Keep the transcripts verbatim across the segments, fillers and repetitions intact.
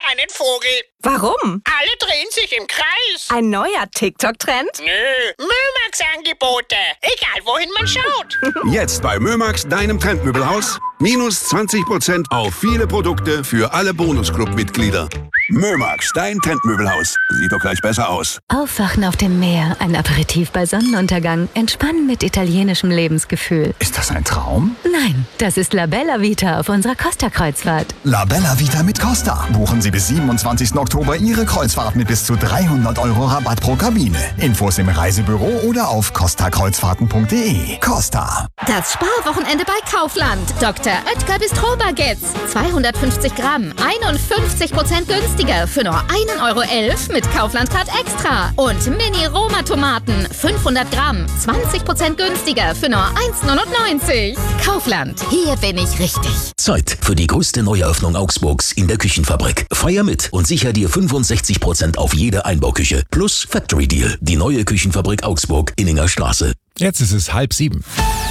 einen Vogel. Warum? Alle drehen sich im Kreis. Ein neuer TikTok-Trend? Nö, Mömax-Angebote. Egal, wohin man schaut. Jetzt bei Mömax, deinem Trendmöbelhaus. Minus zwanzig Prozent auf viele Produkte für alle Bonusclub-Mitglieder. Mömax, dein Trendmöbelhaus. Sieht doch gleich besser aus. Aufwachen auf dem Meer, ein Aperitif bei Sonnenuntergang, entspannen mit italienischem Lebensgefühl. Ist das ein Traum? Nein, das ist La Bella Vita auf unserer Costa-Kreuzfahrt. La Bella Vita mit Costa. Buchen Sie bis siebenundzwanzigsten Oktober Ihre Kreuzfahrt mit bis zu dreihundert Euro Rabatt pro Kabine. Infos im Reisebüro oder auf costa kreuzfahrten punkt de. Costa. Das Sparwochenende bei Kaufland. Doktor Oetker Bistro-Baguettes. zweihundertfünfzig Gramm, einundfünfzig Prozent günstiger für nur ein Euro elf mit Kaufland-Card Extra. Und Mini-Roma-Tomaten, fünfhundert Gramm, zwanzig Prozent günstiger für nur eins neunundneunzig. Kaufland, hier bin ich richtig. Zeit für die größte Neueröffnung Augsburgs in der Küchenfabrik. Feier mit und sicher dir fünfundsechzig Prozent auf jede Einbauküche. Plus Factory Deal. Die neue Küchenfabrik Augsburg, Inninger Straße. Jetzt ist es halb sieben.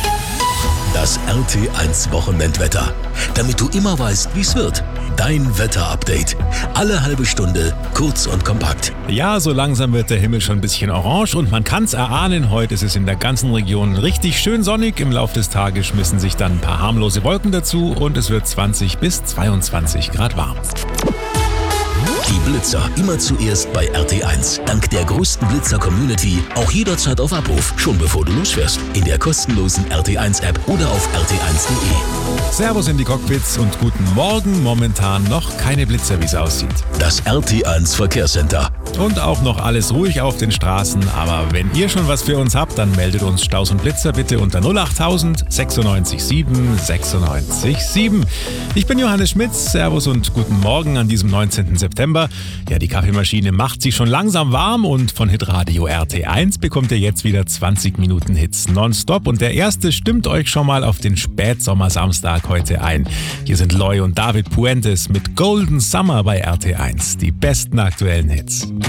Das R T eins Wochenendwetter. Damit du immer weißt, wie es wird. Dein Wetterupdate. Alle halbe Stunde, kurz und kompakt. Ja, so langsam wird der Himmel schon ein bisschen orange und man kann es erahnen. Heute ist es in der ganzen Region richtig schön sonnig. Im Laufe des Tages schmissen sich dann ein paar harmlose Wolken dazu und es wird zwanzig bis zweiundzwanzig Grad warm. Die Blitzer immer zuerst bei R T eins. Dank der größten Blitzer-Community auch jederzeit auf Abruf, schon bevor du losfährst. In der kostenlosen R T eins App oder auf r t eins punkt de. Servus in die Cockpits und guten Morgen. Momentan noch keine Blitzer, wie es aussieht. Das R T eins Verkehrscenter. Und auch noch alles ruhig auf den Straßen. Aber wenn ihr schon was für uns habt, dann meldet uns Staus und Blitzer bitte unter null achttausend sechsundneunzig sieben sechsundneunzig sieben. Ich bin Johannes Schmitz. Servus und guten Morgen an diesem neunzehnten September. Ja, die Kaffeemaschine macht sich schon langsam warm und von Hitradio R T eins bekommt ihr jetzt wieder zwanzig Minuten Hits nonstop. Und der erste stimmt euch schon mal auf den Spätsommersamstag heute ein. Hier sind Loy und David Puentes mit Golden Summer bei R T eins. Die besten aktuellen Hits.